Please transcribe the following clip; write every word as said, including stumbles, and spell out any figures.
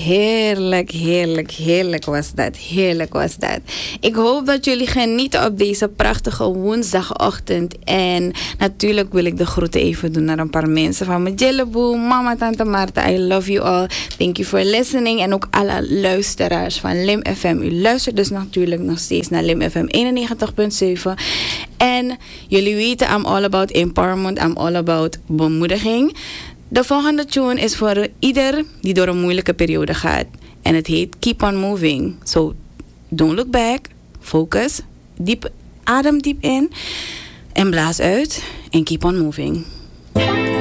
heerlijk, heerlijk, heerlijk was dat. Heerlijk was dat. Ik hoop dat jullie genieten op deze prachtige woensdagochtend. En natuurlijk wil ik de groeten even doen naar een paar mensen van mijn Jelleboe, mama, tante Marta. I love you all. Thank you for listening. En ook alle luisteraars van Lim F M. U luistert dus natuurlijk nog steeds naar Lim F M eenennegentig punt zeven. En jullie weten, I'm all about empowerment. I'm all about bemoediging. De volgende tune is voor ieder die door een moeilijke periode gaat. En het heet Keep on Moving. So, don't look back. Focus. Diep, adem diep in. En blaas uit. En keep on moving.